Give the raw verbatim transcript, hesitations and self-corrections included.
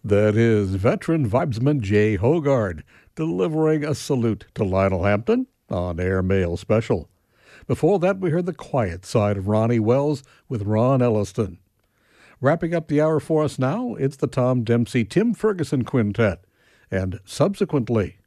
That is veteran vibesman Jay Hogard delivering a salute to Lionel Hampton on Air Mail Special. Before that, we heard the quiet side of Ronnie Wells with Ron Elliston. Wrapping up the hour for us now, it's the Tom Dempsey Tim Ferguson Quintet, and Subsequently.